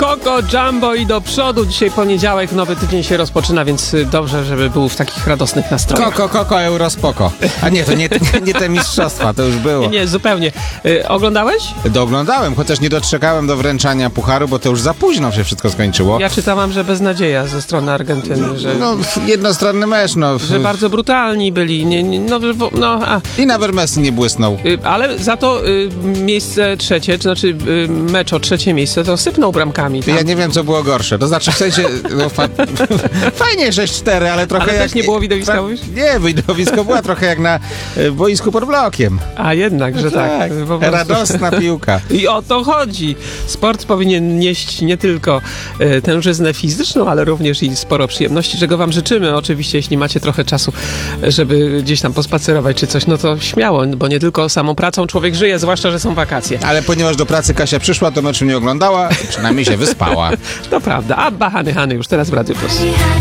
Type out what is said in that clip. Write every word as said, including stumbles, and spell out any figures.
Koko, Jumbo i do przodu. Dzisiaj poniedziałek, nowy tydzień się rozpoczyna, więc dobrze, żeby był w takich radosnych nastrojach. Koko, koko, eurospoko. A nie, to nie, nie te mistrzostwa, to już było. Nie, nie, zupełnie. Y, oglądałeś? Dooglądałem, chociaż nie doczekałem do wręczania pucharu, bo to już za późno się wszystko skończyło. Ja czytałam, że beznadzieja ze strony Argentyny, że... No, jednostronny mecz, no. Że bardzo brutalni byli, nie, nie, no, no a... I nawet Messi nie błysnął. Y, ale za to y, miejsce trzecie, to znaczy y, mecz o trzecie miejsce, to sypnął bramkami. Tam. Ja nie wiem, co było gorsze. To znaczy, w sensie, no, fa fajnie sześć cztery, ale trochę ale jak... też nie było widowiska, mówisz? Nie, widowisko była trochę jak na y, boisku pod blokiem. A jednak, że tak. Tak, po prostu. radosna piłka. I o to chodzi. Sport powinien nieść nie tylko e, tężyznę fizyczną, ale również i sporo przyjemności, czego wam życzymy. Oczywiście, jeśli macie trochę czasu, żeby gdzieś tam pospacerować czy coś, no to śmiało, bo nie tylko samą pracą człowiek żyje, zwłaszcza, że są wakacje. Ale ponieważ do pracy Kasia przyszła, to meczu nie oglądała, przynajmniej się wyspała. To prawda. A Bahany Hany już teraz w Radiu Plus.